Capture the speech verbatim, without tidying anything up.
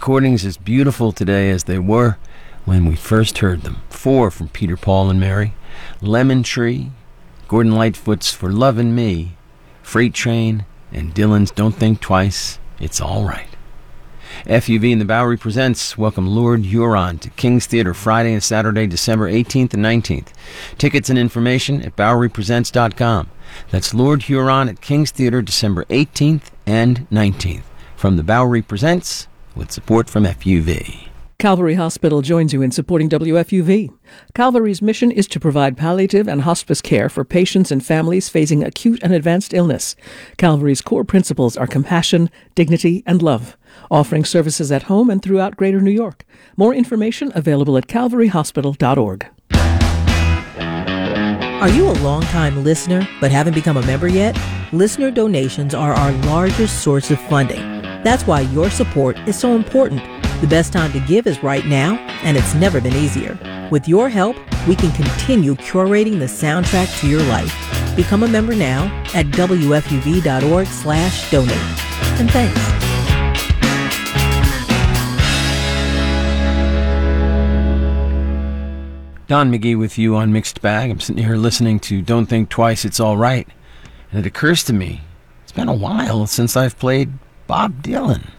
recordings as beautiful today as they were when we first heard them. Four from Peter, Paul, and Mary. Lemon Tree, Gordon Lightfoot's For Lovin' Me, Freight Train, and Dylan's Don't Think Twice, It's All Right. F U V and the Bowery presents Welcome Lord Huron to King's Theatre Friday and Saturday, December eighteenth and nineteenth. Tickets and information at bowery presents dot com. That's Lord Huron at King's Theatre, December eighteenth and nineteenth. From the Bowery Presents, with support from F U V. Calvary Hospital joins you in supporting W F U V. Calvary's mission is to provide palliative and hospice care for patients and families facing acute and advanced illness. Calvary's core principles are compassion, dignity, and love, offering services at home and throughout Greater New York. More information available at calvary hospital dot org. Are you a longtime listener but haven't become a member yet? Listener donations are our largest source of funding. That's why your support is so important. The best time to give is right now, and it's never been easier. With your help, we can continue curating the soundtrack to your life. Become a member now at W F U V dot org slash donate. And thanks. Don McGee with you on Mixed Bag. I'm sitting here listening to Don't Think Twice, It's All Right. And it occurs to me, it's been a while since I've played Bob Dylan.